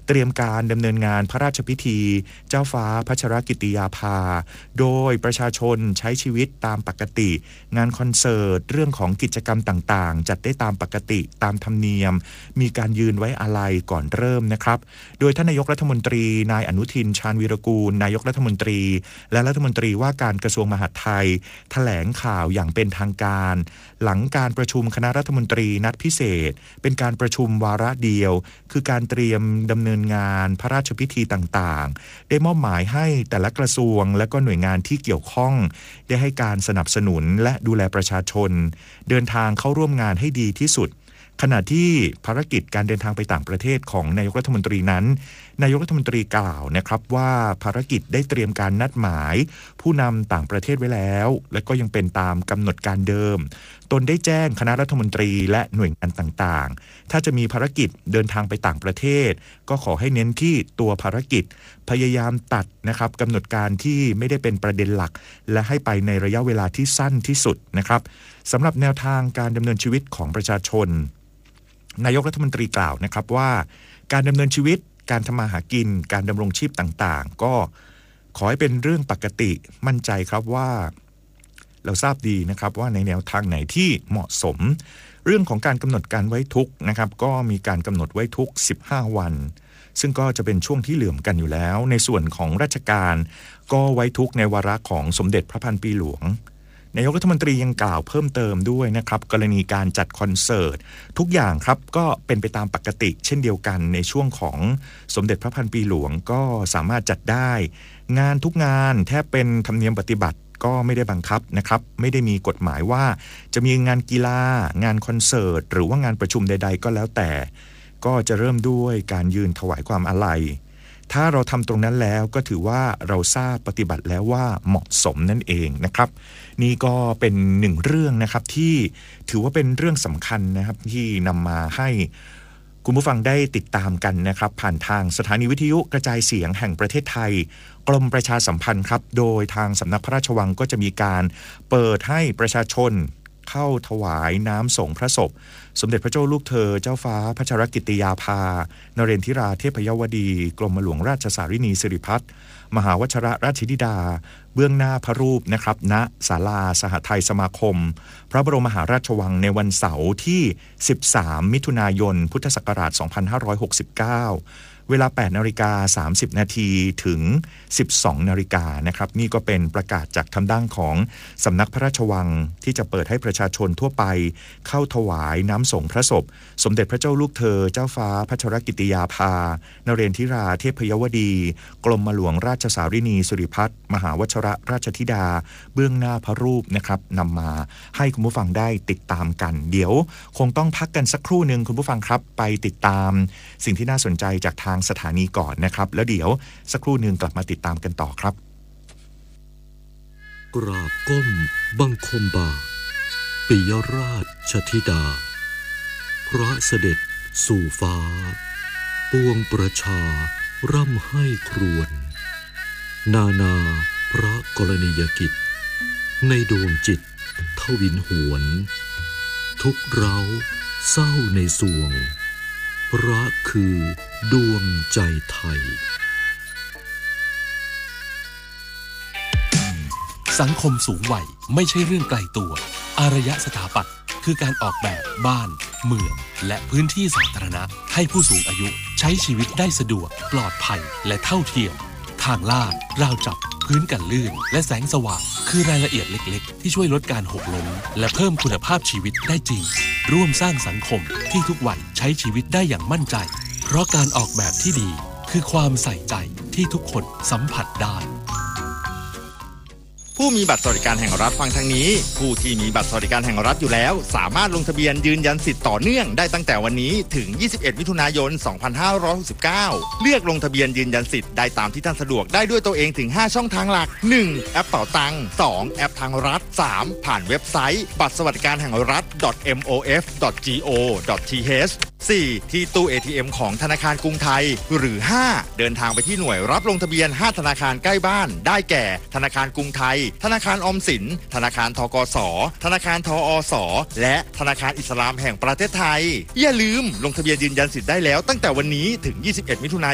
เตรียมการดำเนินงานพระราชพิธีเจ้าฟ้าพัชรกิติยาภาโดยประชาชนใช้ชีวิตตามปกติงานคอนเสิร์ตเรื่องของกิจกรรมต่างๆจัดได้ตามปกติตามธรรมเนียมมีการยืนไว้อาลัยก่อนเริ่มนะครับโดยท่านนายกรัฐมนตรีนายอนุทินชาญวีรกูลนายกรัฐมนตรีและรัฐมนตรีว่าการกระทรวงมหาดไทยแถลงข่าวอย่างเป็นทางการหลังการประชุมคณะรัฐมนตรีนัดพิเศษเป็นการประชุมวาระเดียวคือการเตรียมดำเนินงานพระราชพิธีต่างๆได้มอบหมายให้แต่ละกระทรวงและก็หน่วยงานที่เกี่ยวข้องได้ให้การสนับสนุนและดูแลประชาชนเดินทางเข้าร่วมงานให้ดีที่สุดขณะที่ภารกิจการเดินทางไปต่างประเทศของนายกรัฐมนตรีนั้นนายกรัฐมนตรีกล่าวนะครับว่าภารกิจได้เตรียมการนัดหมายผู้นำต่างประเทศไว้แล้วและก็ยังเป็นตามกำหนดการเดิมตนได้แจ้งคณะรัฐมนตรีและหน่วยงานต่างๆถ้าจะมีภารกิจเดินทางไปต่างประเทศก็ขอให้เน้นที่ตัวภารกิจพยายามตัดนะครับกำหนดการที่ไม่ได้เป็นประเด็นหลักและให้ไปในระยะเวลาที่สั้นที่สุดนะครับสำหรับแนวทางการดำเนินชีวิตของประชาชนนายกรัฐมนตรีกล่าวนะครับว่าการดำเนินชีวิตการทำมาหากินการดำรงชีพต่างๆก็ขอให้เป็นเรื่องปกติมั่นใจครับว่าเราทราบดีนะครับว่าในแนวทางไหนที่เหมาะสมเรื่องของการกำหนดการไว้ทุกข์นะครับก็มีการกำหนดไว้ทุกข์15วันซึ่งก็จะเป็นช่วงที่เหลื่อมกันอยู่แล้วในส่วนของราชการก็ไว้ทุกข์ในวาระของสมเด็จพระพันปีหลวงนายกรัฐมนตรียังกล่าวเพิ่มเติมด้วยนะครับกรณีการจัดคอนเสิร์ตทุกอย่างครับก็เป็นไปตามปกติเช่นเดียวกันในช่วงของสมเด็จพระพันปีหลวงก็สามารถจัดได้งานทุกงานแทบเป็นธรรมเนียมปฏิบัติก็ไม่ได้บังคับนะครับไม่ได้มีกฎหมายว่าจะมีงานกีฬางานคอนเสิร์ตหรือว่างานประชุมใดๆก็แล้วแต่ก็จะเริ่มด้วยการยืนถวายความอาลัยถ้าเราทำตรงนั้นแล้วก็ถือว่าเราทราบปฏิบัติแล้วว่าเหมาะสมนั่นเองนะครับนี่ก็เป็นหนึ่งเรื่องนะครับที่ถือว่าเป็นเรื่องสำคัญนะครับที่นำมาให้คุณผู้ฟังได้ติดตามกันนะครับผ่านทางสถานีวิทยุกระจายเสียงแห่งประเทศไทยกรมประชาสัมพันธ์ครับโดยทางสำนักพระราชวังก็จะมีการเปิดให้ประชาชนเข้าถวายน้ำส่งพระศพสมเด็จพระเจ้าลูกเธอเจ้าฟ้าพัชรกิติยาภานเรนทิราเทพยวดีกรมหลวงราชสารินีสิริพัฒน์มหาวชรราชธิดาเบื้องหน้าพระรูปนะครับณศาลาสหไทยสมาคมพระบรมมหาราชวังในวันเสาร์ที่13มิถุนายนพุทธศักราช2569เวลา 8:30 นาทีถึง 12 นาฬิกานะครับนี่ก็เป็นประกาศจากทางด้านของสำนักพระราชวังที่จะเปิดให้ประชาชนทั่วไปเข้าถวายน้ำส่งพระศพสมเด็จพระเจ้าลูกเธอเจ้าฟ้าพัชรกิติยาภานเรนทิราเทพยวดีกรมหลวงราชสารินีสิริพัฒน์มหาวชรราชธิดาเบื้องหน้าพระรูปนะครับนำมาให้คุณผู้ฟังได้ติดตามกันเดี๋ยวคงต้องพักกันสักครู่นึงคุณผู้ฟังครับไปติดตามสิ่งที่น่าสนใจจากทางสถานีก่อนนะครับแล้วเดี๋ยวสักครู่นึงกลับมาติดตามกันต่อครับกราบก้มบังคมบาทปิยราชธิดาพระเสด็จสู่ฟ้าปวงประชาร่ำให้ครวญนาพระกรณียกิจในดวงจิตทวินหวนทุกเร้าเศร้าในสวงพระคือดวงใจไทยสังคมสูงวัยไม่ใช่เรื่องไกลตัวอารยสถาปัตย์คือการออกแบบบ้านเมืองและพื้นที่สาธารณะให้ผู้สูงอายุใช้ชีวิตได้สะดวกปลอดภัยและเท่าเทียมทางลาดราวจับพื้นกันลื่นและแสงสว่างคือรายละเอียดเล็กๆที่ช่วยลดการหกล้มและเพิ่มคุณภาพชีวิตได้จริงร่วมสร้างสังคมที่ทุกวัยใช้ชีวิตได้อย่างมั่นใจเพราะการออกแบบที่ดีคือความใส่ใจที่ทุกคนสัมผัสได้ผู้มีบัตรสวัสดิการแห่งรัฐฟังทางนี้ผู้ที่มีบัตรสวัสดิการแห่งรัฐอยู่แล้วสามารถลงทะเบียนยืนยันสิทธิ์ต่อเนื่องได้ตั้งแต่วันนี้ถึง21มิถุนายน2569เลือกลงทะเบียนยืนยันสิทธิ์ได้ตามที่ท่านสะดวกได้ด้วยตัวเองถึง5ช่องทางหลัก 1. แอปเป๋าตังค์ 2. แอปทางรัฐ 3. ผ่านเว็บไซต์บัตรสวัสดิการแห่งรัฐ mof.go.th 4. ที่ตู้ ATM ของธนาคารกรุงไทยหรือ 5. เดินทางไปที่หน่วยรับลงทะเบียน5ธนาคารใกล้บ้านได้แก่ธนาคารกรุงไทยธนาคารออมสินธนาคารธกสธนาคารทอสและธนาคารอิสลามแห่งประเทศไทยอย่าลืมลงทะเบียนยืนยันสิทธิ์ได้แล้วตั้งแต่วันนี้ถึง21มิถุนายน